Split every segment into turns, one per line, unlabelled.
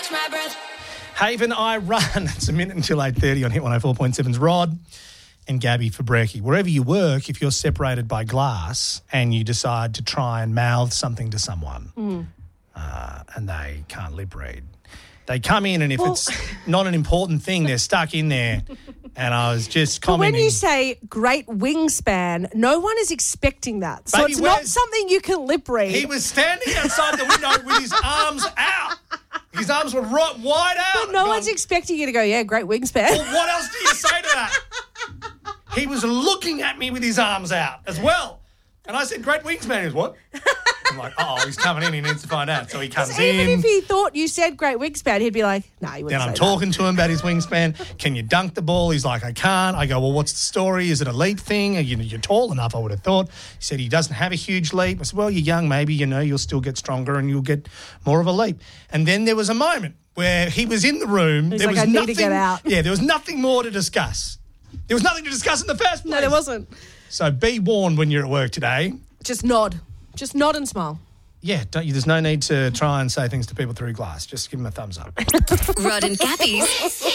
catch my breath.
Haven, I run. It's a minute until 8:30 on Hit 104.7's Rod and Gabby for brekkie. Wherever you work, if you're separated by glass and you decide to try and mouth something to someone and they can't lip read, they come in and if it's not an important thing, they're stuck in there. And I was just commenting.
But when you say great wingspan, no one is expecting that. So
Baby,
it's not something you can lip read.
He was standing outside the window with his arms out. His arms were wide out.
But no one's expecting you to go, yeah, great wingspan.
Well, what else do you say to that? He was looking at me with his arms out as well. And I said, great wingspan. He goes, what? I'm like, he's coming in. He needs to find out. So he comes in.
Even if he thought you said great wingspan, he'd be like, no, you wouldn't
Then
say
I'm
that.
talking to him about his wingspan. Can you dunk the ball? He's like, I can't. I go, well, what's the story? Is it a leap thing? You're tall enough, I would have thought. He said he doesn't have a huge leap. I said, well, you're young. Maybe, you'll still get stronger and you'll get more of a leap. And then there was a moment where he was in the room.
He's
there
like,
was
I need
nothing,
to get out.
Yeah, there was nothing more to discuss. There was nothing to discuss in the first place.
No, there wasn't.
So be warned when you're at work today.
Just nod. Just nod and smile.
Yeah, there's no need to try and say things to people through glass. Just give them a thumbs up.
Rod and Gabby's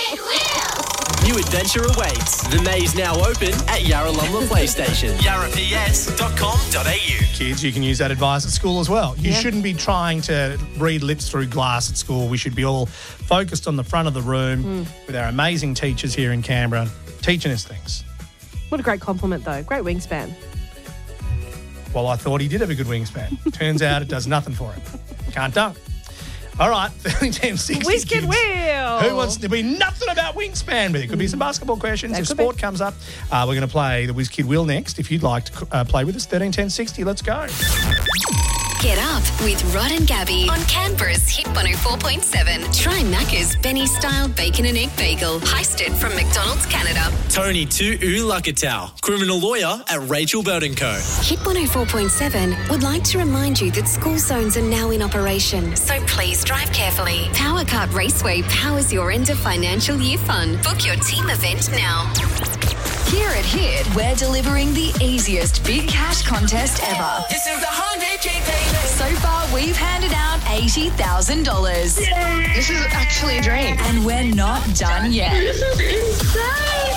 New adventure awaits. The maze now open at Yarralumla PlayStation. yarraps.com.au.
Kids, you can use that advice at school as well. You shouldn't be trying to read lips through glass at school. We should be all focused on the front of the room with our amazing teachers here in Canberra teaching us things.
What a great compliment, though. Great wingspan.
Well, I thought he did have a good wingspan. Turns out it does nothing for him. Can't dunk. All right, 10-60
Whiz Kid
kids.
Will.
Who wants to be nothing about wingspan? But it could be some basketball questions.
That
If
could
sport
be.
comes up, we're going to play the Whiz Kid Will next. If you'd like to play with us, 13-10-60. Let's go.
Get Up with Rod and Gabby on Canberra's Hit 104.7. Try Macca's Benny-style bacon and egg bagel, heisted from McDonald's Canada.
Tony Tu'u Lakatau, criminal lawyer at Rachel Burton Co.
Hit 104.7 would like to remind you that school zones are now in operation, so please drive carefully. Power Kart Raceway powers your end of financial year fun. Book your team event now.
Here at Hit, we're delivering the easiest big cash contest ever.
This is the 100K payment.
So far, we've handed out $80,000.
This is actually a dream.
And we're not done yet.
This is insane.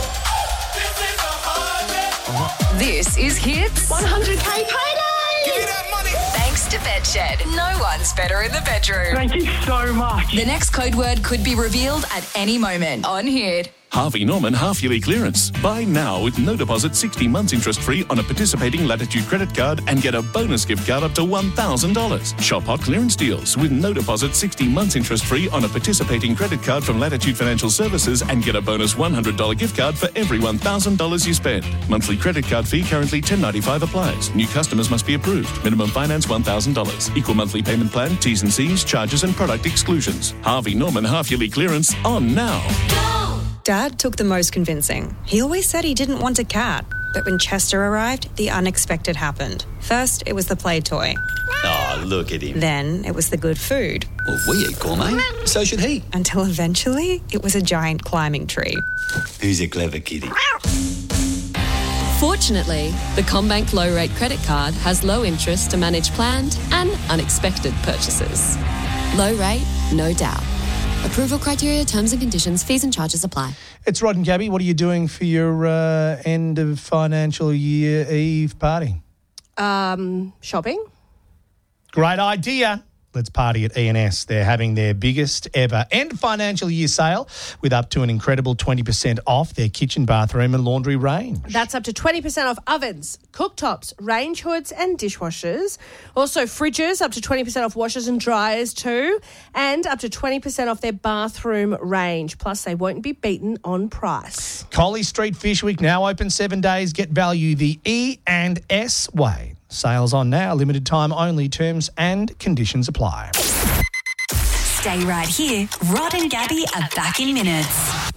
This is Hit's
100K payday.
Thanks to Bedshed. No one's better in the bedroom.
Thank you so much.
The next code word could be revealed at any moment on Hit.
Harvey Norman half-yearly clearance. Buy now with no deposit, 60 months interest-free on a participating Latitude credit card and get a bonus gift card up to $1,000. Shop hot clearance deals with no deposit, 60 months interest-free on a participating credit card from Latitude Financial Services and get a bonus $100 gift card for every $1,000 you spend. Monthly credit card fee currently $10.95 applies. New customers must be approved. Minimum finance $1,000. Equal monthly payment plan, T's and C's, charges and product exclusions. Harvey Norman half-yearly clearance on now.
Dad took the most convincing. He always said he didn't want a cat. But when Chester arrived, the unexpected happened. First, it was the play toy.
Oh, look at him.
Then, it was the good food.
Well, we eat gourmet. So should he.
Until eventually, it was a giant climbing tree.
Who's a clever kitty?
Fortunately, the CommBank Low Rate Credit Card has low interest to manage planned and unexpected purchases. Low rate, no doubt. Approval criteria, terms and conditions, fees and charges apply.
It's Rod and Gabby. What are you doing for your end of financial year eve party?
Shopping.
Great idea. Let's party at E&S. They're having their biggest ever end financial year sale with up to an incredible 20% off their kitchen, bathroom and laundry range.
That's up to 20% off ovens, cooktops, range hoods and dishwashers. Also fridges, up to 20% off washers and dryers too. And up to 20% off their bathroom range. Plus, they won't be beaten on price.
Collie Street Fish Week now open 7 days. Get value the E&S way. Sales on now, limited time only. Terms and conditions apply.
Stay right here. Rod and Gabby are back in minutes.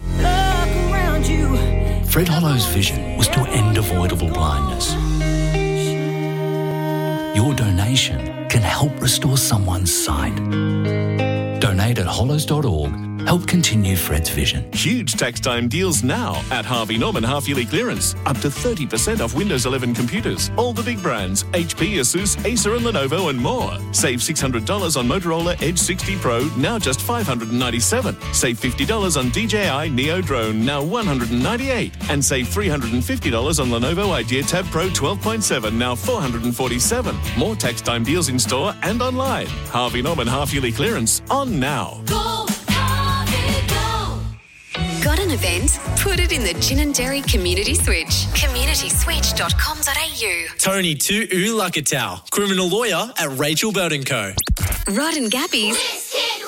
Fred Hollow's vision was to end avoidable blindness. Your donation can help restore someone's sight. Donate at hollows.org help continue Fred's vision.
Huge tax time deals now at Harvey Norman half-yearly clearance. Up to 30% off Windows 11 computers. All the big brands, HP, Asus, Acer and Lenovo and more. Save $600 on Motorola Edge 60 Pro, now just $597. Save $50 on DJI Neo Drone, now $198. And save $350 on Lenovo Idea Tab Pro 12.7, now $447. More tax time deals in store and online. Harvey Norman half-yearly clearance on now.
Got an event? Put it in the Gin and Dairy Community Switch. communityswitch.com.au.
Tony Tu Lakatau, criminal lawyer at Rachel Belt & Co.
Rod and Gabby's